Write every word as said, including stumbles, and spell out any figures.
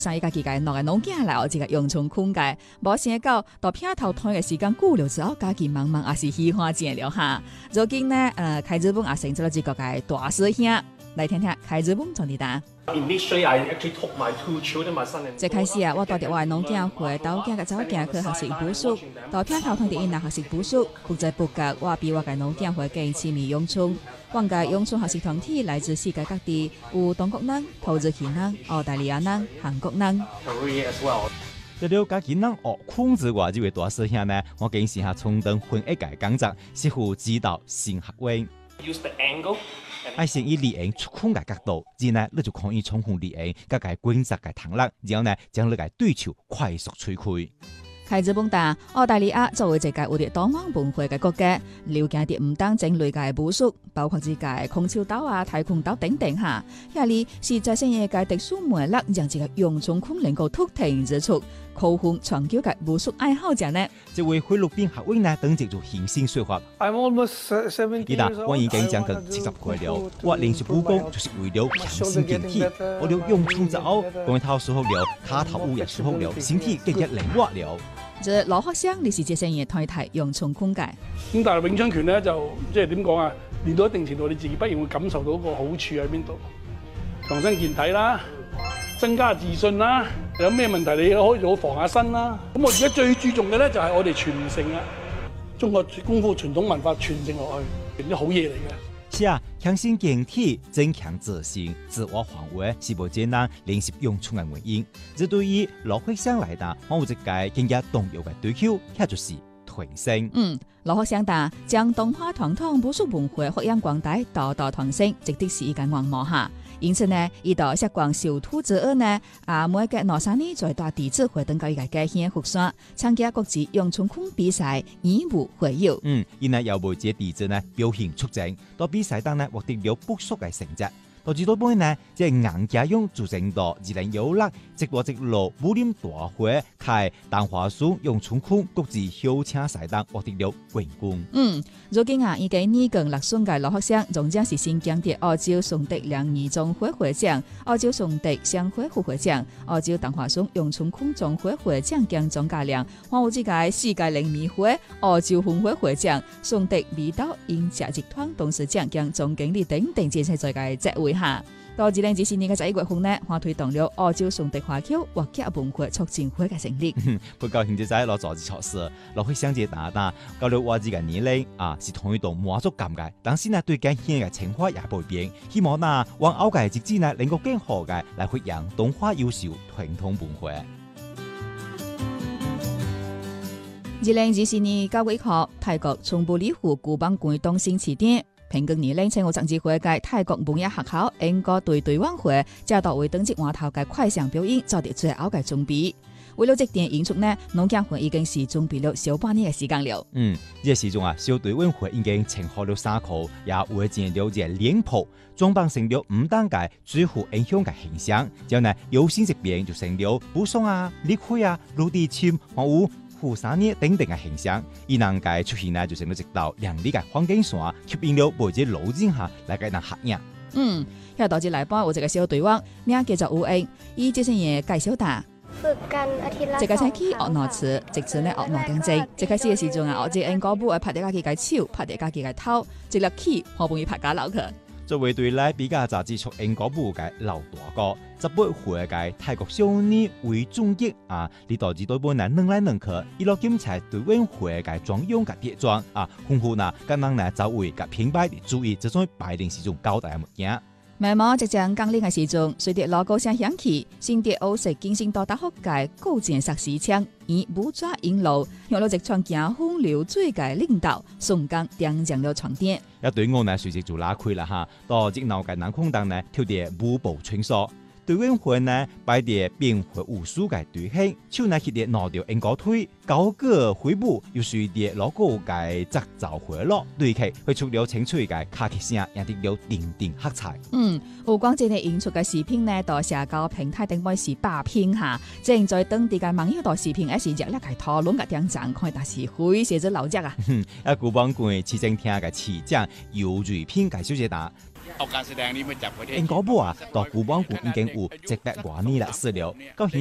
上一家己嘅兩個農家來學一個用蟲空界，冇想到到片頭台嘅時間久了之後，家己慢慢也是喜歡見了哈。如今呢，呃，開日本也成咗一個嘅大師兄，來聽聽開日本怎地答。最開始啊，我帶着我嘅農家會到囝嘅早囝去學習捕鼠，到片頭台啲人學習捕鼠，不知不覺我比我嘅農家會更痴迷用蟲。我嘅用蟲學習團體來自世界各地，有中國人、土耳其人、澳大利亞人、韓國人。 除了家己人學控制我這位大師兄呢，我更是下充當分一屆講者，師傅指導新學員。愛先以利用觸控嘅角度，然後你就可以操控利用各個觀察嘅螳螂，然後呢將你嘅對手快速摧毀。 開日本答，澳大利亞作為一個有着多元文化嘅國家，了解啲唔單種類嘅捕鼠，包括之個空手道啊、太空刀等等下。遐裡是在新嘅嘅特殊媒力，讓這個用蟲孔能夠突顯之處，構紅全球嘅捕鼠愛好者呢。 這位菲律賓學員呢，等接住現身說法。記得我已經將近七十歲了，我連續補工就是為了強身健體。我了用蟲之後，光頭舒服了，卡頭烏也舒服了，身體更加靈活了。 這老學生，你是這些嘢太太用蟲空界。 咁但係詠春拳咧，就即係點講啊？練到一定程度，你自己不然會感受到個好處喺邊度，強身健體啦，增加自信啦。有咩問題你可以做防下身啦。咁我而家最注重嘅咧就係我哋傳承啊，中國功夫傳統文化傳承落去，啲好嘢嚟嘅。 是啊，強身健體、增強自信、自我防衛是無艱難練習用蟲嘅原因。這對於老學生來講，我有一個更加重要嘅追求，那就是傳承。 嗯，老學生答將中華傳統捕鼠文化發揚光大，代代傳承，值得是一個願望哈。因此呢，依度石廣修土之後呢，啊每個兩三年再帶弟子回到一個家鄉福山參加國際用蟲孔比賽，以武會友。嗯， 因為有每隻弟子呢表現出眾，到比賽當呢獲得了不俗嘅成績。到至到尾呢，即係硬家用組成到二零一六直落直落武林大會開淡華書用蟲孔國際校車賽當獲得了冠軍。 嗯，如今啊，依個二更六歲嘅老學生，仲將是新疆的澳洲崇德兩二總會會長、澳洲崇德商會副會長、澳洲淡華書用蟲孔總會會長兼總教練，還有這個世界靈米會澳洲分會會長、崇德味道飲食集團董事長兼總經理等等這些在個職位。下到二零二四年嘅十一月份呢，我推動了澳洲崇德華僑華僑文化促進會嘅成立。 不過現在在攞組織措施，落去相接打打，搞到我自己年齡啊是同一棟滿足感嘅，但是呢對近現嘅情況也不變，希望呢往後嘅日子呢能夠更好嘅來發揚東華優秀傳統文化。 二零二四年九月一號，泰國松布里湖古邦館東新起點。平均年齡青湖政治會嘅泰國文藝學校英國隊隊員會，就到為登節話頭嘅快閃表演做啲最後嘅準備。為了這點演出呢，農家會已經是準備了小半年嘅時間了。 嗯，呢個時鐘啊，小隊員會已經穿好了衫褲，也會剪了隻臉譜，裝扮成了五單嘅最富影響嘅形象。之後呢，有新這邊就成了武松啊、李逵啊、陸地謙、黃武。富三年等等嘅形象，伊能嘅出現呢，就成咗一道亮麗嘅環境線，吸引了每隻路人下來嘅人合影。 嗯，喺導致來幫有一個小隊員，名叫做吳英，伊即係嘢介紹打。這個星期學挪詞，直至呢學挪經濟。一開始嘅時陣啊，我只因嗰部係拍啲家己嘅手，拍啲家己嘅頭，直落起好唔容易拍假樓去。 作為對來比較雜誌出英國部嘅老大哥，十八歲嘅泰國少年為終結啊！你導致對本人能來能去，一路檢查隊員會嘅裝用嘅跌裝啊，豐富嗱，咁樣呢就為嘅品牌注意這種擺定是種交代嘅物件。 慢慢即將剛練嘅時陣，隨着老高聲響起，先跌歐式精神到大學界高戰實時槍，以武抓引路，用到直傳行風流最界領導，松江點將了床墊。 一隊我呢隨即就拉開啦嚇，到熱鬧嘅南空檔呢，跳啲舞步穿梭。隊員會呢擺啲變回武術嘅隊形，手呢起啲拿掉英國腿，高個回步又隨啲老高嘅節奏回落，對佢會出了清脆嘅卡其聲，也得了定定黑彩。 嗯，有關這啲演出嘅視頻呢，到社交平台頂位是霸屏下，正在當地嘅網友到視頻一時熱烈嘅討論嘅點讚，看但是會寫咗老隻啊。 嗯，一古邦館市政廳嘅市長尤瑞平介紹一下。 เอาการแสดงนี้มาจับประเทศ應該話，到古往古已經有一百多年歷史了，到